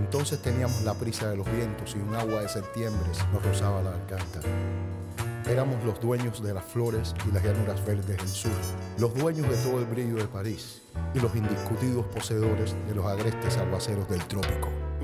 Entonces teníamos la prisa de los vientos y un agua de septiembre nos rozaba la garganta. Éramos los dueños de las flores y las llanuras verdes del sur, los dueños de todo el brillo de París y los indiscutidos poseedores de los agrestes aguaceros del trópico.